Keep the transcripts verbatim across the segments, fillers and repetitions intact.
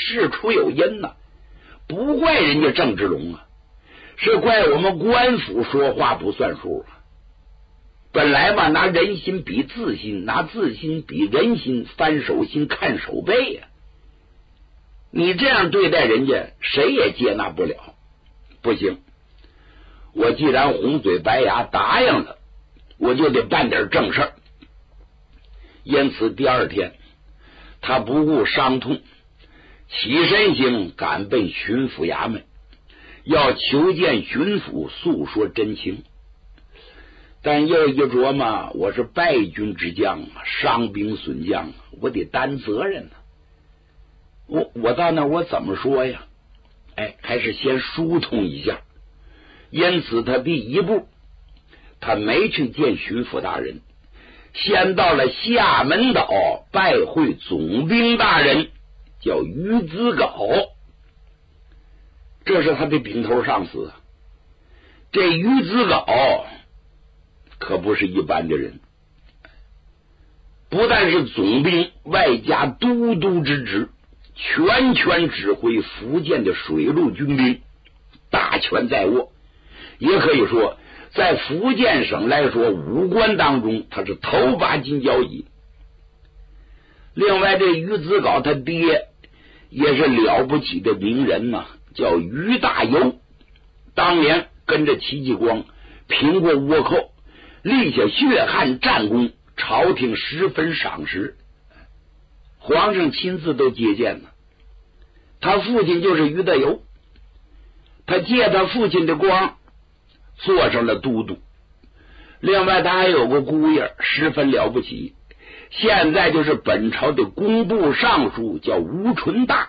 事出有因呐、啊，不怪人家郑芝龙啊，是怪我们官府说话不算数啊。本来吧，拿人心比自心，拿自心比人心，翻手心看手背呀、啊。你这样对待人家，谁也接纳不了。不行，我既然红嘴白牙答应了，我就得办点正事儿。因此第二天，他不顾伤痛，起身行，赶奔巡抚衙门，要求见巡抚，诉说真情。但又一琢磨，我是败军之将，伤兵损将，我得担责任呢、啊。我我到那我怎么说呀？哎，还是先疏通一下。因此，他第一步，他没去见巡抚大人，先到了厦门岛拜会总兵大人，叫于子镐。这是他的顶头上司。这于子镐可不是一般的人，不但是总兵，外加都督之职，全权指挥福建的水陆军兵，大权在握。也可以说，在福建省来说，武官当中他是头把金交椅。另外，这于子镐他爹也是了不起的名人呐、啊，叫于大猷。当年跟着戚继光平过倭寇，立下血汗战功，朝廷十分赏识，皇上亲自都接见了。他父亲就是于大猷，他借他父亲的光做上了都督。另外他还有个姑爷，十分了不起，现在就是本朝的工部尚书，叫吴纯大，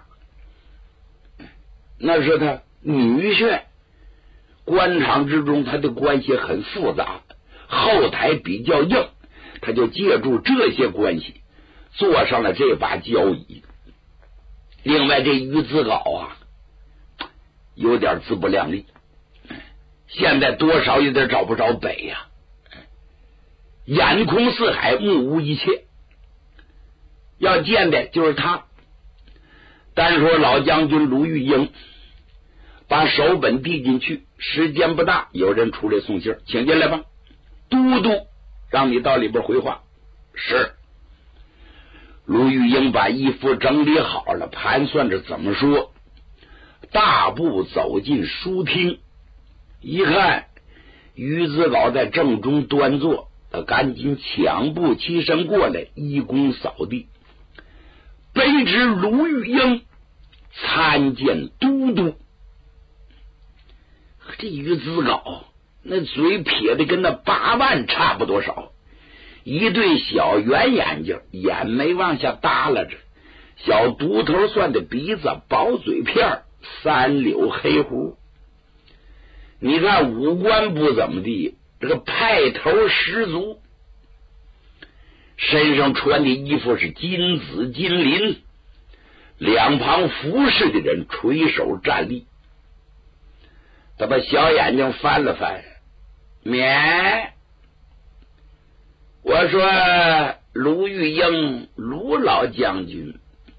那是他女婿。官场之中他的关系很复杂，后台比较硬，他就借助这些关系坐上了这把交椅。另外这于子镐啊，有点自不量力，现在多少有点找不着北呀、啊，眼空四海，目无一切，要见的就是他。单说老将军卢玉英把手本递进去，时间不大，有人出来送信，请进来吧。都督让你到里边回话。是。卢玉英把衣服整理好了，盘算着怎么说，大步走进书厅，一看于子镐在正中端坐，他赶紧抢步起身过来，一躬扫地，卑职卢玉英参见都督。这于子镐那嘴撇的跟那八万差不多少，一对小圆眼睛，眼眉往下耷拉着，小独头蒜的鼻子，薄嘴片，三绺黑胡。你看五官不怎么地，这个派头十足，身上穿的衣服是金紫金鳞，两旁服侍的人垂手站立。他把小眼睛翻了翻，免。我说卢玉英，卢老将军，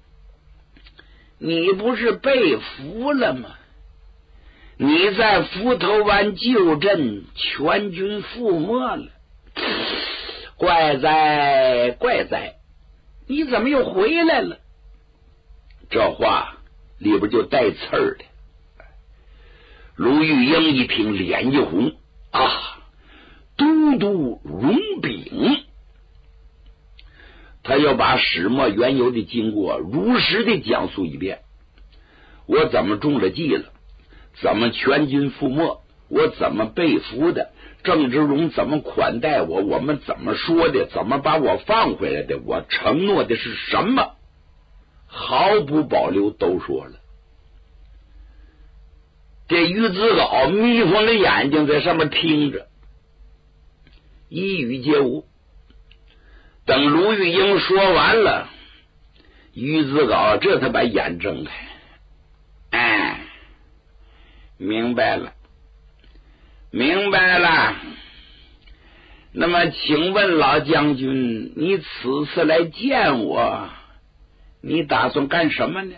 你不是被俘了吗？你在浮头湾旧镇全军覆没了，怪哉怪哉，你怎么又回来了？这话里边就带刺儿的。卢玉英一听，脸一红，啊，都督荣禀。他要把始末缘由的经过如实的讲述一遍，我怎么中了计了，怎么全军覆没，我怎么被俘的，郑芝龙怎么款待我，我们怎么说的，怎么把我放回来的，我承诺的是什么，毫不保留都说了。这于子镐眯缝着眼睛在上面听着，一语皆无。等卢玉英说完了，于子镐这才把眼睁开。哎，明白了，明白了。那么请问老将军，你此次来见我，你打算干什么呢？